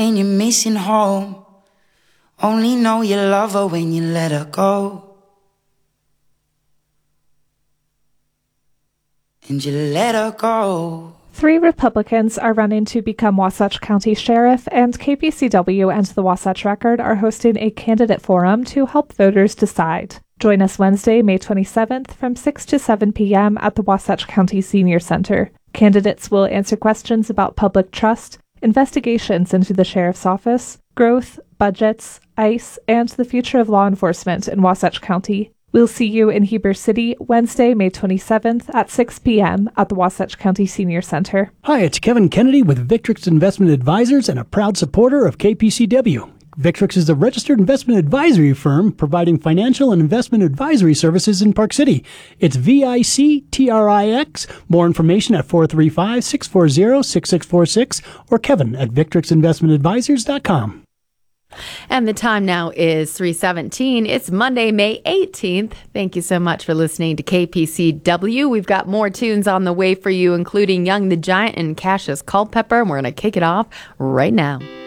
and you're missing home. Only know you love her when you let her go. And you let her go. 3 Republicans are running to become Wasatch County Sheriff, and KPCW and the Wasatch Record are hosting a candidate forum to help voters decide. Join us Wednesday, May 27th from 6 to 7 p.m. at the Wasatch County Senior Center. Candidates will answer questions about public trust, investigations into the Sheriff's Office, growth, budgets, ICE, and the future of law enforcement in Wasatch County. We'll see you in Heber City Wednesday, May 27th at 6 p.m. at the Wasatch County Senior Center. Hi, it's Kevin Kennedy with Victrix Investment Advisors and a proud supporter of KPCW. Victrix is a registered investment advisory firm providing financial and investment advisory services in Park City. It's VICTRIX. More information at 435-640-6646 or Kevin at VictrixInvestmentAdvisors.com. And the time now is 3:17. It's Monday, May 18th. Thank you so much for listening to KPCW. We've got more tunes on the way for you, including Young the Giant and Cassius Culpepper. And we're going to kick it off right now.